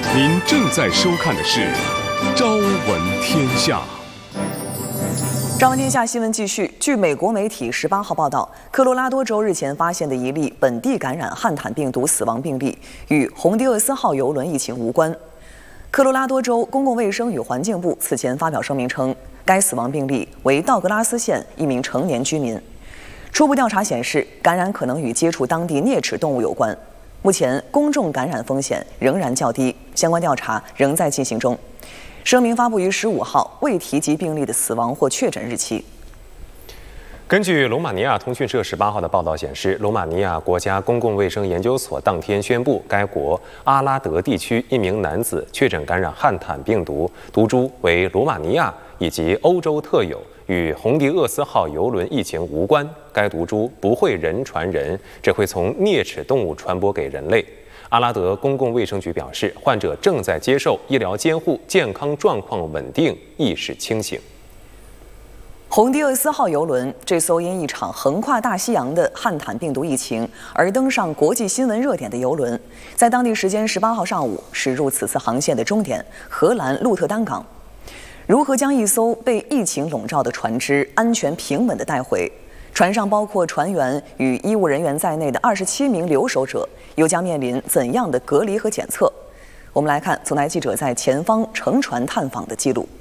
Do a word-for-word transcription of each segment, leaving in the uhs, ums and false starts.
您正在收看的是《朝闻天下》。 朝闻天下新闻继续。据美国媒体十八号报道，科罗拉多州日前发现的一例本地感染汉坦病毒死亡病例与洪迪厄斯号邮轮疫情无关。科罗拉多州公共卫生与环境部此前发表声明称，该死亡病例为道格拉斯县一名成年居民。初步调查显示，感染可能与接触当地啮齿动物有关。目前公众感染风险仍然较低，相关调查仍在进行中。声明发布于十五号，未提及病例的死亡或确诊日期。 根据罗马尼亚通讯社十八号的报道显示，罗马尼亚国家公共卫生研究所当天宣布，该国阿拉德地区一名男子确诊感染汉坦病毒，毒株为罗马尼亚以及欧洲特有，与洪迪厄斯号邮轮疫情无关。该毒株不会人传人，只会从啮齿动物传播给人类。阿拉德公共卫生局表示，患者正在接受医疗监护，健康状况稳定，意识清醒。 洪迪厄斯号邮轮这艘因一场横跨大西洋的汉坦病毒疫情而登上国际新闻热点的邮轮，在当地时间十八号上午驶入此次航线的终点荷兰鹿特丹港。如何将一艘被疫情笼罩的船只安全平稳地带回？船上包括船员与医务人员在内的二十七名留守者，又将面临怎样的隔离和检测？我们来看总台记者在前方乘船探访的记录。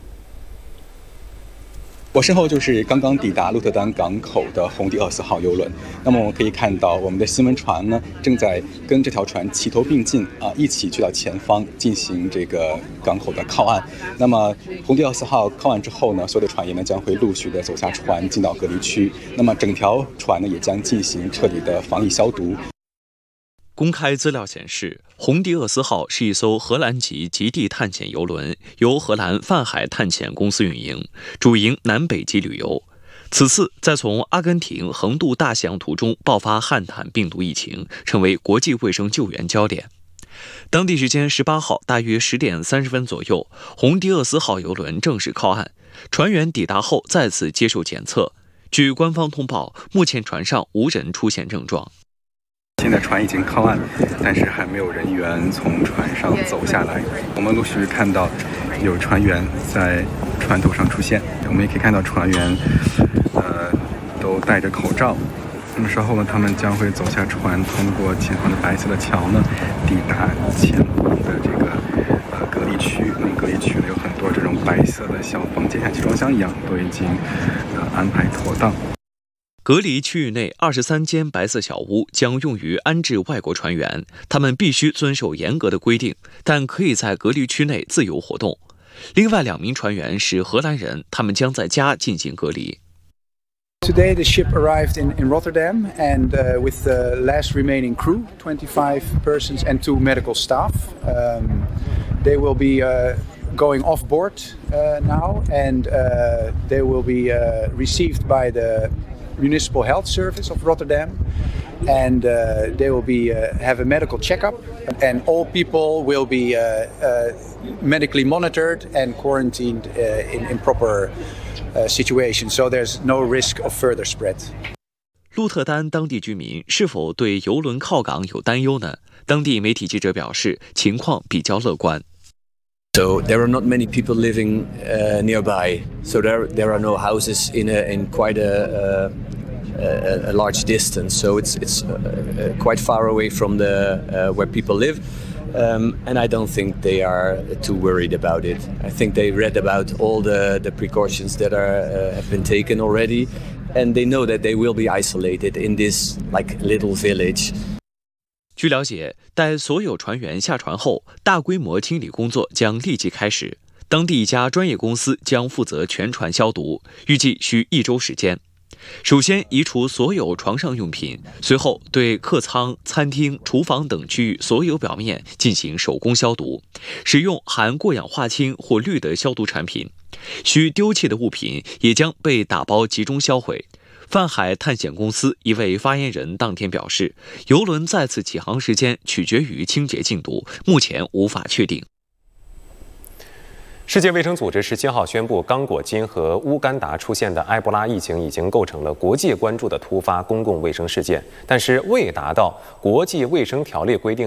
我身后就是刚刚抵达鹿特丹港口的洪迪厄斯号邮轮。那么我们可以看到，我们的新闻船呢正在跟这条船齐头并进啊，一起去到前方进行这个港口的靠岸。那么洪迪厄斯号靠岸之后呢，所有的船员呢将会陆续的走下船，进到隔离区。那么整条船呢也将进行彻底的防疫消毒。 公开资料显示，洪迪厄斯号是一艘荷兰籍极地探险邮轮，由荷兰泛海探险公司运营，主营南北极旅游。此次在从阿根廷横渡大西洋途中爆发汉坦病毒疫情，成为国际卫生救援焦点。当地时间十八号大约十点三十分左右，洪迪厄斯号邮轮正式靠岸，船员抵达后再次接受检测。据官方通报，目前船上无人出现症状。 现在船已经靠岸，但是还没有人员从船上走下来。我们陆续看到有船员在船头上出现，我们也可以看到船员呃都戴着口罩。那么稍后呢，他们将会走下船，通过前方的白色的桥呢，抵达前方的这个呃隔离区。那么隔离区呢有很多这种白色的小房间，像集装箱一样，都已经呃安排妥当。 隔离区域内二十三间白色小屋将用于安置外国船员，他们必须遵守严格的规定，但可以在隔离区内自由活动。另外两名船员是荷兰人，他们将在家进行隔离。 Today the ship arrived in, in Rotterdam and uh, with the last remaining crew, twenty-five persons and two medical staff. Um, they will be uh, going off board uh, now and uh, they will be uh, received by the Municipal Health Service of Rotterdam, and uh, they will be uh, have a medical checkup, and all people will be uh, uh, medically monitored and quarantined uh, in, in proper uh, situations, so there's no risk of further spread. 鹿特丹当地居民是否对邮轮靠港有担忧呢？当地媒体记者表示，情况比较乐观。 So there are not many people living uh, nearby. So there there are no houses in a, in quite a, a, a large distance. So it's it's uh, quite far away from the uh, where people live. Um, and I don't think they are too worried about it. I think they read about all the, the precautions that are uh, have been taken already, and they know that they will be isolated in this like little village. 据了解，待所有船员下船后，大规模清理工作将立即开始。当地一家专业公司将负责全船消毒，预计需一周时间。首先移除所有床上用品，随后对客舱、餐厅、厨房等区域所有表面进行手工消毒，使用含过氧化氢或氯的消毒产品。需丢弃的物品也将被打包集中销毁。泛海探险公司一位发言人当天表示，邮轮再次起航时间取决于清洁进度，目前无法确定。 世界卫生组织十七号宣布，刚果金和乌干达出现的埃博拉疫情已经构成了国际关注的突发公共卫生事件，但是未达到国际卫生条例规定